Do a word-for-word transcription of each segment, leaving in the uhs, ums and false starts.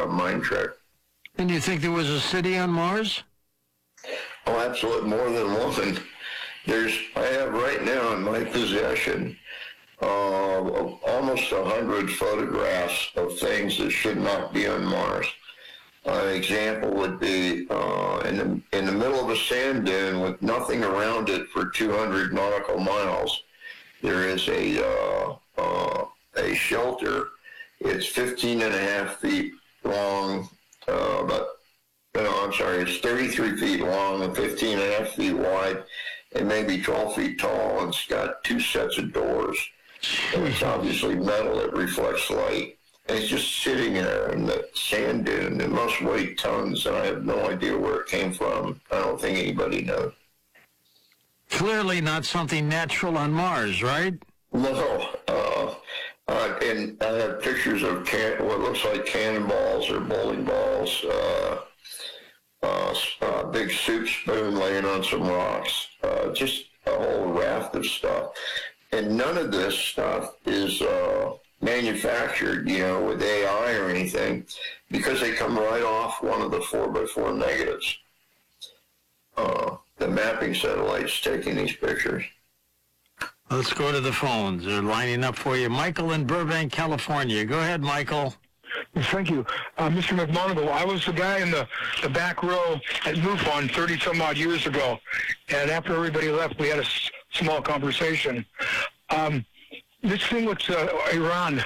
uh, mind trick. And you think there was a city on Mars? Oh, absolutely, more than one. There's, I have right now in my possession uh, almost a hundred photographs of things that should not be on Mars. An example would be uh, in the in the middle of a sand dune with nothing around it for two hundred nautical miles. There is a uh, uh, a shelter. It's fifteen and a half feet long, uh, but no, I'm sorry, it's thirty-three feet long and fifteen and a half feet wide, and maybe twelve feet tall. And it's got two sets of doors. And it's obviously metal. It reflects light. And it's just sitting there in the sand dune. It must weigh tons, and I have no idea where it came from. I don't think anybody knows. Clearly not something natural on Mars, right? No. Uh, uh, and I have pictures of can- what looks like cannonballs or bowling balls, uh, uh, uh, big soup spoon laying on some rocks, uh, just a whole raft of stuff. And none of this stuff is uh, manufactured, you know, with A I or anything, because they come right off one of the four by four negatives. Uh, the mapping satellite's taking these pictures. Let's go to the phones. They're lining up for you. Michael in Burbank, California. Go ahead, Michael. Thank you. Uh, Mister McMonagle, I was the guy in the, the back row at MUFON thirty-some-odd years ago, and after everybody left, we had a s- small conversation. Um, this thing with uh, Iran,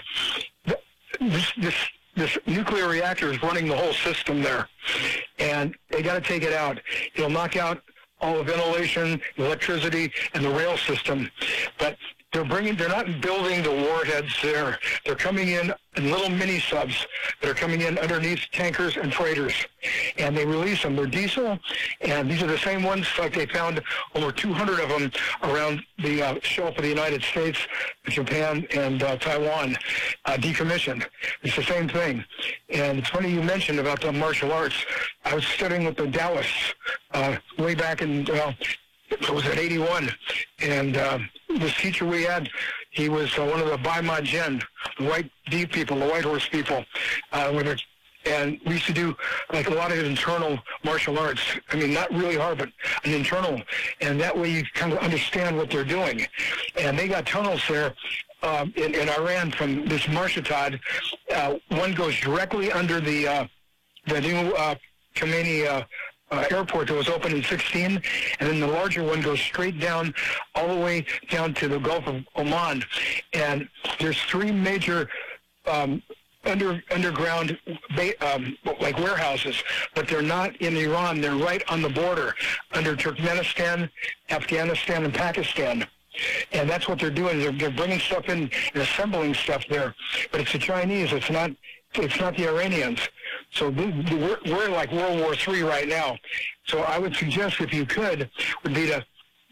this, this, this nuclear reactor is running the whole system there, and they got to take it out. It'll knock out all the ventilation, the electricity, and the rail system, but they're bringing, they're not building the warheads there. They're coming in in little mini subs that are coming in underneath tankers and freighters, and they release them. They're diesel, and these are the same ones, like they found over two hundred of them around the uh, shelf of the United States, Japan, and uh, Taiwan, uh, decommissioned. It's the same thing. And it's funny you mentioned about the martial arts. I was studying with the Taoists uh, way back in, well, it was at eighty-one, and uh, this teacher we had, he was uh, one of the Baima Jen, the white D people, the white horse people, uh, when they're, and we used to do like a lot of internal martial arts. I mean, not really hard, but an internal, and that way you kind of understand what they're doing. And they got tunnels there um, in, in Iran from this Marshatad. Uh, one goes directly under the uh, the new uh, Khomeini uh, Uh, airport that was opened in sixteen, and then the larger one goes straight down, all the way down to the Gulf of Oman. And there's three major um, under underground ba- um, like warehouses, but they're not in Iran. They're right on the border, under Turkmenistan, Afghanistan, and Pakistan. And that's what they're doing. They're, they're bringing stuff in and assembling stuff there. But it's the Chinese. It's not. It's not the Iranians. So the, the, we're, we're like World War Three right now. So I would suggest, if you could, would be to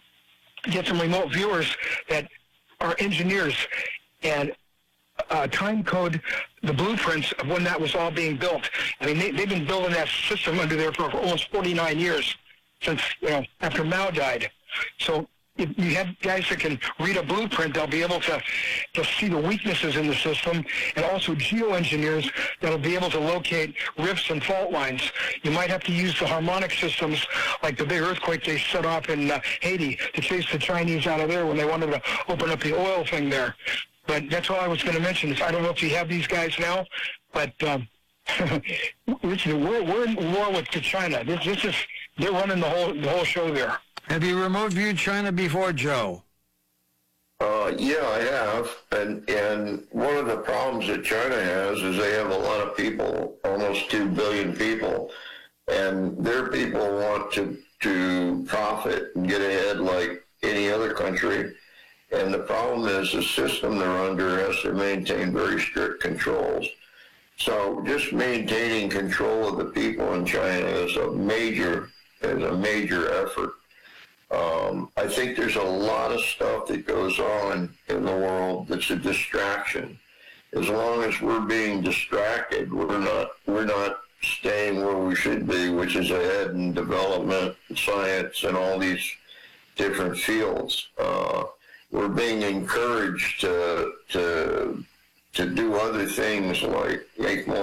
get some remote viewers that are engineers and uh, time code the blueprints of when that was all being built. I mean, they, they've been building that system under there for almost forty-nine years, since, you know, after Mao died. So if you have guys that can read a blueprint, they'll be able to, to see the weaknesses in the system, and also geoengineers that'll be able to locate rifts and fault lines. You might have to use the harmonic systems, like the big earthquake they set off in uh, Haiti, to chase the Chinese out of there when they wanted to open up the oil thing there. But that's all I was going to mention. Is I don't know if you have these guys now, but um, we're, we're in war with China. This, this is, they're running the whole the whole show there. Have you remote viewed China before, Joe? Uh, yeah, I have. And and one of the problems that China has is they have a lot of people, almost two billion people, and their people want to, to profit and get ahead like any other country. And the problem is the system they're under has to maintain very strict controls. So just maintaining control of the people in China is a major, is a major effort. Um, I think there's a lot of stuff that goes on in the world that's a distraction. As long as we're being distracted, we're not we're not staying where we should be, which is ahead in development, science, and all these different fields. Uh, we're being encouraged to to to do other things like make more